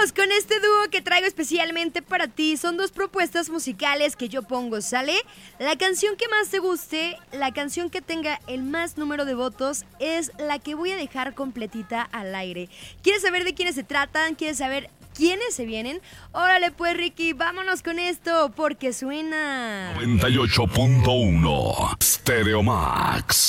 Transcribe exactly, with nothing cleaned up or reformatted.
vámonos con este dúo que traigo especialmente para ti. Son dos propuestas musicales que yo pongo, ¿sale? La canción que más te guste, la canción que tenga el más número de votos es la que voy a dejar completita al aire. ¿Quieres saber de quiénes se tratan? ¿Quieres saber quiénes se vienen? Órale pues, Ricky, vámonos con esto porque suena noventa y ocho punto uno Stereo Max.